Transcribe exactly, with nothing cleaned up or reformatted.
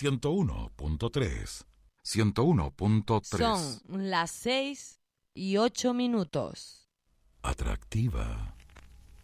ciento uno punto tres. ciento uno punto tres. Son las seis y ocho minutos. Atractiva.